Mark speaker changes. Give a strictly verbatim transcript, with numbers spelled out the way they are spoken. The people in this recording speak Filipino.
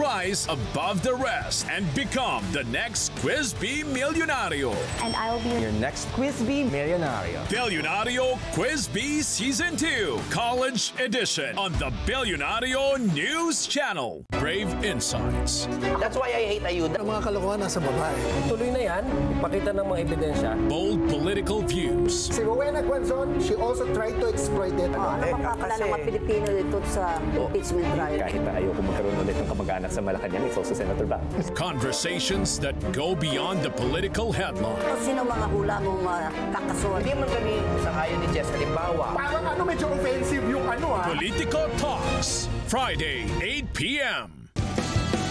Speaker 1: rise above the rest and become the next Quiz Bee Millionario.
Speaker 2: And I'll be
Speaker 3: Your next Quiz Bee Millionario.
Speaker 1: Billionario Quiz Bee Season two, College Edition on the Billionario News Channel. Brave Insights.
Speaker 4: That's why I hate ayuda.
Speaker 5: Ang mga kalokohan nasa babae.
Speaker 3: Tuloy na yan. Ipakita ng mga ebidensya.
Speaker 1: Bold political views.
Speaker 5: Si Rowena Guanzon, she also tried to exploit it.
Speaker 6: Ano makakala ng mga Pilipino dito sa impeachment trial?
Speaker 3: Kahit na ayoko magkaroon ulit ng kamag-anak sa Malacanang, it's also Senator Bang.
Speaker 1: Conversations that go beyond the political headline.
Speaker 6: Sino mga hula mong uh, kakasuhan?
Speaker 4: Hindi man kami sa ayon ni Jess. Halimbawa,
Speaker 5: Parang ano medyo offensive yung ano ah.
Speaker 1: Politico Talks, Friday, eight p m